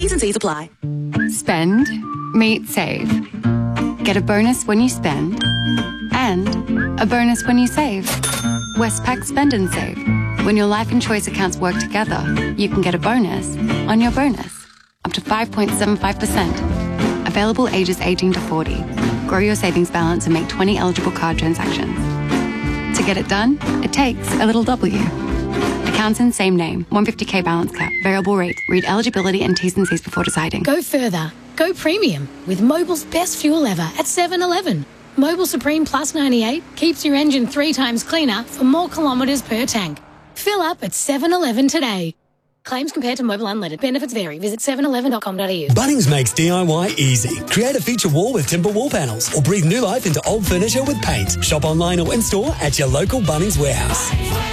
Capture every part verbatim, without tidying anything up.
T's and C's apply. Spend, meet, save. Get a bonus when you spend and a bonus when you save. Westpac Spend and Save. When your life and choice accounts work together, you can get a bonus on your bonus. Up to five point seven five percent. Available ages eighteen to forty. Grow your savings balance and make twenty eligible card transactions. To get it done, it takes a little W. Accounts in same name. one hundred fifty k balance cap. Variable rate. Read eligibility and T's and C's before deciding. Go further. Go premium with Mobil's best fuel ever at seven eleven. Mobil Supreme Plus ninety-eight keeps your engine three times cleaner for more kilometres per tank. Fill up at seven eleven today. Claims compared to Mobil Unleaded. Benefits vary. Visit seven eleven dot com dot a u. Bunnings makes D I Y easy. Create a feature wall with timber wall panels or breathe new life into old furniture with paint. Shop online or in-store at your local Bunnings warehouse.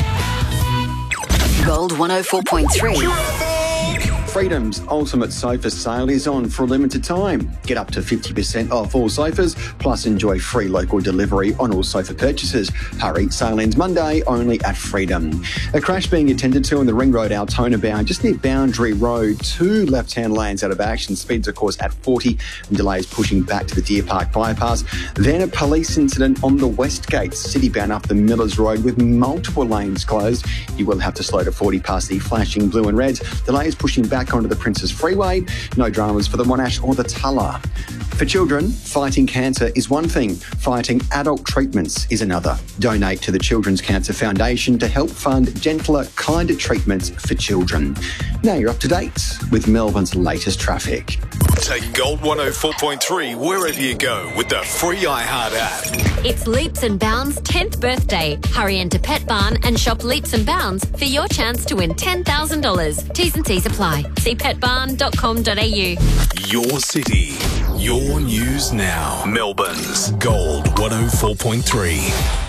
Gold one oh four point three. Freedom's ultimate sofa sale is on for a limited time. Get up to fifty percent off all sofas, plus enjoy free local delivery on all sofa purchases. Hurry, sale ends Monday only at Freedom. A crash being attended to on the Ring Road Altona bound just near Boundary Road. Two left-hand lanes out of action. Speeds, of course, at forty and delays pushing back to the Deer Park bypass. Then a police incident on the West Gate, city bound up the Millers Road with multiple lanes closed. You will have to slow to forty past the flashing blue and reds. Delays pushing back onto the Princes Freeway. No dramas for the Monash or the Tulla. For children, fighting cancer is one thing. Fighting adult treatments is another. Donate to the Children's Cancer Foundation to help fund gentler, kinder treatments for children. Now you're up to date with Melbourne's latest traffic. Take Gold one oh four point three wherever you go with the free iHeart app. It's Leaps and Bounds' tenth birthday. Hurry into Pet Barn and shop Leaps and Bounds for your chance to win ten thousand dollars. T's and C's apply. See pet barn dot com dot a u. Your city, your news now. Melbourne's Gold one oh four point three.